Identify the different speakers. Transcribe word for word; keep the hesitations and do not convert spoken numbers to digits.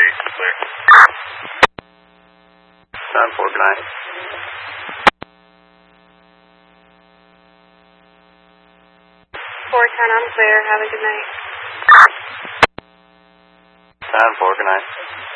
Speaker 1: clear.
Speaker 2: Sound four, good night.
Speaker 3: four ten, I'm clear. Have a good night.
Speaker 2: Sound four, good night.